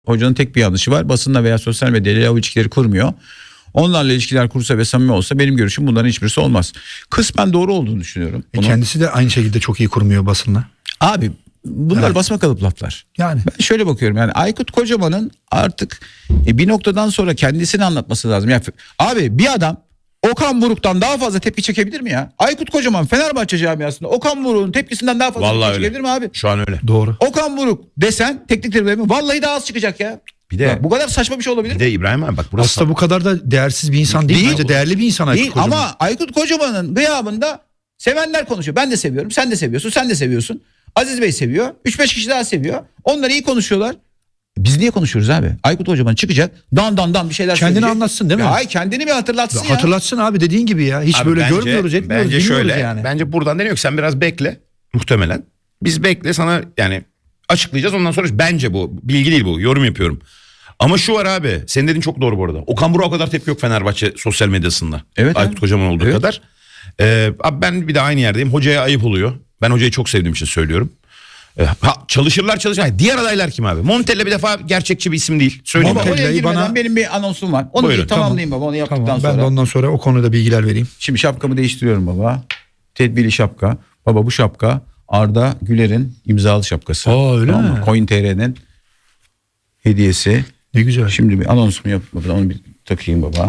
Hocanın tek bir yanlışı var. Basınla veya sosyal medyayla o ilişkileri kurmuyor. Onlarla ilişkiler kursa ve samimi olsa benim görüşüm bunların hiçbirisi olmaz. Kısmen doğru olduğunu düşünüyorum. Kendisi de aynı şekilde çok iyi kurmuyor basınla. Abi bunlar basma kalıp laflar. Yani. Ben şöyle bakıyorum, yani Aykut Kocaman'ın artık bir noktadan sonra kendisini anlatması lazım. Yani, abi bir adam Okan Buruk'tan daha fazla tepki çekebilir mi ya? Aykut Kocaman Fenerbahçe camiasında Okan Buruk'un tepkisinden daha fazla Vallahi tepki çekebilir mi abi? Şu an öyle. Doğru. Okan Buruk desen teknik direktör vallahi daha az çıkacak ya. Bir de Ya bu kadar saçma bir şey olabilir bir mi? de İbrahim abi bak burası Aslında bu kadar da değersiz bir insan değil. Bence değerli bir insan Aykut Değil Kocaman. ama Aykut Kocaman'ın gıyabında sevenler konuşuyor. Ben de seviyorum, sen de seviyorsun, sen de seviyorsun. Aziz Bey seviyor, 3-5 kişi daha seviyor. Onlar iyi konuşuyorlar. Biz niye konuşuyoruz abi? Aykut Kocaman çıkacak, dan bir şeyler Kendini söyleyecek. anlatsın değil mi? Ya, kendini bir hatırlatsın ya. Hatırlatsın abi, dediğin gibi ya. Hiç Abi böyle bence- görmüyoruz, etmiyoruz, Bence bilmiyoruz şöyle yani. bence buradan deniyor ki sen biraz bekle muhtemelen. Biz bekle sana yani açıklayacağız ondan sonra bence bu bilgi değil bu yorum yapıyorum. Ama şu var abi senin dediğin çok doğru bu arada. Okan Buruk'a o kadar tepki yok Fenerbahçe sosyal medyasında. Evet Aykut abi. Kocaman olduğu Evet. kadar. Abi ben bir de aynı yerdeyim. Hocaya ayıp oluyor. Ben hocayı çok sevdiğim için söylüyorum. Çalışırlar. Diğer adaylar kim abi? Montella bir defa gerçekçi bir isim değil. Söyleyeyim. Baba ben. oraya Montella'yı girmeden bana- benim bir anonsum var. Onu Buyurun. bir tamamlayayım baba, onu yaptıktan Tamam, ben sonra. de ondan sonra o konuda bilgiler vereyim. Şimdi şapkamı değiştiriyorum baba. Tedbirli şapka. Baba bu şapka Arda Güler'in imzalı şapkası. Aa, öyle mi? CoinTR'nin hediyesi. Ne güzel. Şimdi bir anonsumu yapıp baba, onu bir takayım baba.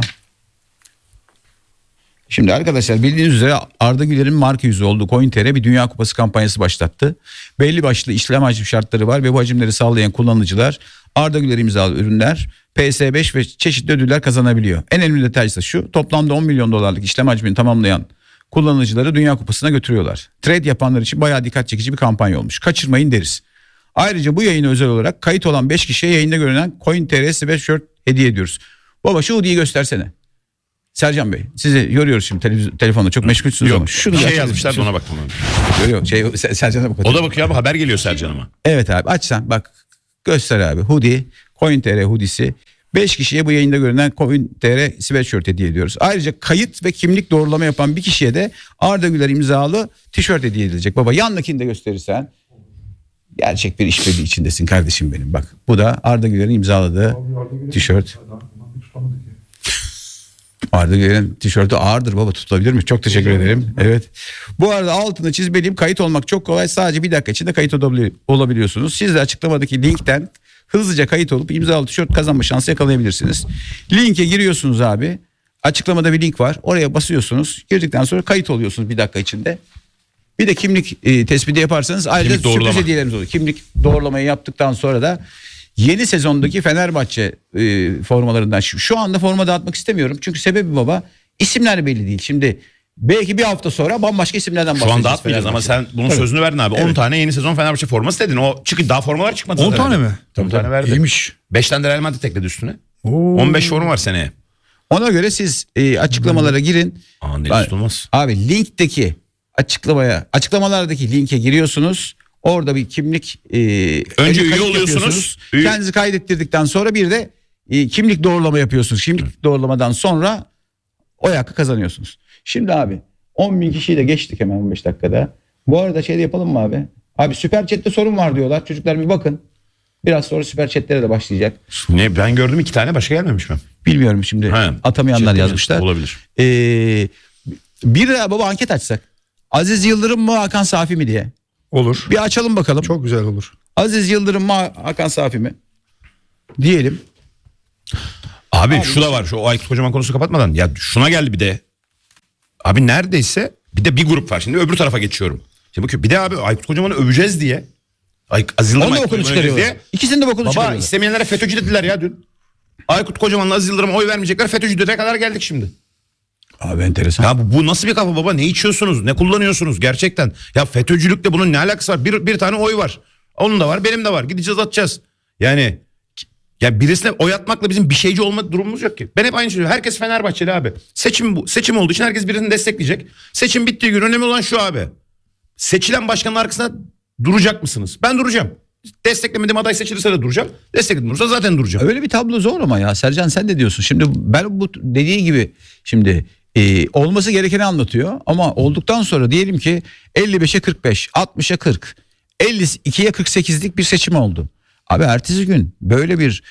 Şimdi arkadaşlar bildiğiniz üzere Arda Güler'in marka yüzü olduğu CoinTR bir Dünya Kupası kampanyası başlattı. Belli başlı işlem hacim şartları var ve bu hacimleri sağlayan kullanıcılar Arda Güler imzalı ürünler, PS5 ve çeşitli ödüller kazanabiliyor. En önemli detay ise şu: toplamda 10 milyon dolarlık işlem hacmini tamamlayan kullanıcıları Dünya Kupası'na götürüyorlar. Trade yapanlar için bayağı dikkat çekici bir kampanya olmuş. Kaçırmayın deriz. Ayrıca bu yayına özel olarak kayıt olan 5 kişiye yayında görünen CoinTR sweatshirt hediye ediyoruz. Baba şu hoodie'yi göstersene. Sercan Bey, sizi yoruyoruz şimdi telefonda, çok meşgulsünüz ama. Yok. Şunu Bir şey açar yazmışlar da mısın? ona baktım. Yok Sercan'a bak. O da bakıyor abi haber geliyor Sercan'ıma. Evet abi, aç sen bak, göster abi, hoodie, CoinTR hoodiesi. 5 kişiye bu yayında görünen CoinTR sweatshirt hediye ediyoruz. Ayrıca kayıt ve kimlik doğrulama yapan bir kişiye de Arda Güler imzalı tişört hediye edilecek. Baba yandakini de gösterirsen. Gerçek bir işbirliği içindesin kardeşim benim, bak. Bu da Arda Güler'in imzaladığı tişört. Arda Güler'in tişörtü ağırdır baba, tutulabilir mi? Çok teşekkür ederim. Evet. Bu arada altını çizmeliyim, kayıt olmak çok kolay. Sadece bir dakika içinde kayıt olabiliyorsunuz. Siz de açıklamadaki linkten hızlıca kayıt olup imzalı tişört kazanma şansı yakalayabilirsiniz. Linke giriyorsunuz abi. Açıklamada bir link var. Oraya basıyorsunuz. Girdikten sonra kayıt oluyorsunuz bir dakika içinde. Bir de kimlik tespiti yaparsanız ayrıca Kimlik doğrulama. sürpriz hediyelerimiz oluyor. Kimlik doğrulamayı yaptıktan sonra da yeni sezondaki Fenerbahçe formalarından şu anda forma dağıtmak istemiyorum. Çünkü sebebi baba, isimler belli değil. Şimdi belki bir hafta sonra bambaşka isimlerden Şu bahsedeceğiz. an dağıtmayacağız ama sen bunun Tabii. sözünü verdin abi. 10 Evet. tane yeni sezon Fenerbahçe forması dedin. O çıkın daha formalar çıkmadı. 10 zaten. tane mi? 10 tane verdi. İyiymiş. 5 tane de Real Madrid ekledi üstüne. Oo. 15 form var seneye. Ona göre siz açıklamalara girin. Ne tutulmaz. Abi linkteki açıklamalardaki linke giriyorsunuz. Orada bir kimlik Önce kayıt üye oluyorsunuz. yapıyorsunuz. Üye- Kendinizi kaydettirdikten sonra bir de kimlik doğrulama yapıyorsunuz. Kimlik doğrulamadan sonra oy hakkı kazanıyorsunuz. Şimdi abi 10 bin kişiyi de geçtik hemen 15 dakikada. Bu arada şey de yapalım mı abi? Abi süper chatte sorun var diyorlar. Çocuklar bir bakın. Biraz sonra süper chatlere de başlayacak. Ne ben gördüm 2 tane başka gelmemiş mi? Bilmiyorum şimdi. Ha, Atamayanlar chatte yazmışlar. olabilir. Bir de baba anket açsak. Aziz Yıldırım mı Hakan Safi mi diye. Olur. Bir açalım bakalım. Çok güzel olur. Aziz Yıldırım mı Hakan Safi mi? Diyelim. Abi şu da var. Şu Aykut Kocaman konusu kapatmadan. Ya şuna geldi bir de. Abi neredeyse bir de bir grup var. Şimdi öbür tarafa geçiyorum. Şimdi bakıyor. Bir de abi Aykut Kocaman'ı öveceğiz diye. Aziz Yıldırım Onu da Aykut okunu Kocaman'ı öveceğiz çıkarıyorlar. İkisini de bokunu Baba çıkarıyorlar. istemeyenlere FETÖ'cü dediler ya dün. Aykut Kocaman'la Aziz Yıldırım'a oy vermeyecekler. FETÖ'cü dediğine kadar geldik şimdi. Abi enteresan. Ya bu nasıl bir kafa baba? Ne içiyorsunuz? Ne kullanıyorsunuz gerçekten? Ya FETÖ'cülükle bunun ne alakası var? Bir tane oy var. Onun da var, benim de var. Gideceğiz atacağız. Yani ya birisine oy atmakla bizim bir şeyci olma durumumuz yok ki. Ben hep aynı şey diyorum. Herkes Fenerbahçeli abi. Seçim olduğu için herkes birini destekleyecek. Seçim bittiği gün önemli olan şu abi. Seçilen başkanın arkasında duracak mısınız? Ben duracağım. Desteklemediğim aday seçilirse de duracağım. Destekledim olursa zaten duracağım. Öyle bir tablo zor ama ya Sercan, sen de diyorsun. Şimdi ben bu dediği gibi şimdi olması gerekeni anlatıyor ama olduktan sonra diyelim ki 55'e 45, 60'a 40, 52'ye 48'lik bir seçim oldu. Abi ertesi gün böyle bir